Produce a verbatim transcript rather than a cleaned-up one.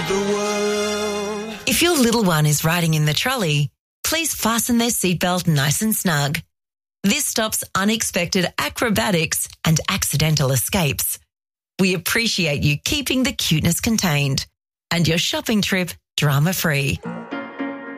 the world. If your little one is riding in the trolley, please fasten their seatbelt nice and snug. This stops unexpected acrobatics and accidental escapes. We appreciate you keeping the cuteness contained and your shopping trip drama-free.